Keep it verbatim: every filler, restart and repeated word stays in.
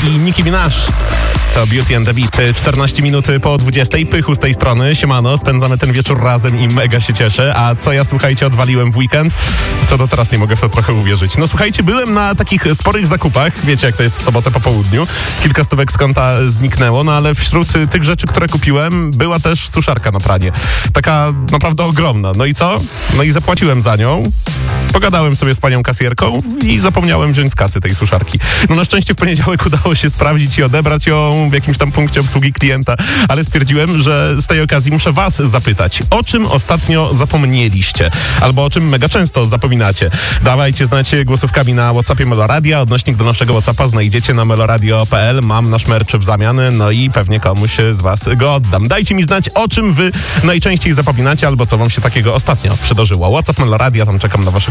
Nicki Minaj. To Beauty and the Beat. czternaście minut po dwudziestej. Pychu z tej strony. Siemano, spędzamy ten wieczór razem i mega się cieszę. A co ja, słuchajcie, odwaliłem w weekend? To do teraz nie mogę w to trochę uwierzyć. No słuchajcie, byłem na takich sporych zakupach. Wiecie, jak to jest w sobotę po południu. Kilka stówek z konta zniknęło, no ale wśród tych rzeczy, które kupiłem, była też suszarka na pranie. Taka naprawdę ogromna. No i co? No i zapłaciłem za nią. Pogadałem sobie z panią kasjerką i zapomniałem wziąć z kasy tej suszarki. No na szczęście w poniedziałek udało się sprawdzić i odebrać ją w jakimś tam punkcie obsługi klienta, ale stwierdziłem, że z tej okazji muszę was zapytać, o czym ostatnio zapomnieliście? Albo o czym mega często zapominacie? Dawajcie znać głosówkami na WhatsAppie Meloradia. Odnośnik do naszego WhatsAppa znajdziecie na meloradio kropka p l. Mam nasz merch w zamian, no i pewnie komuś z was go oddam. Dajcie mi znać, o czym wy najczęściej zapominacie, albo co wam się takiego ostatnio przydarzyło. WhatsApp Meloradia, tam czekam na wasze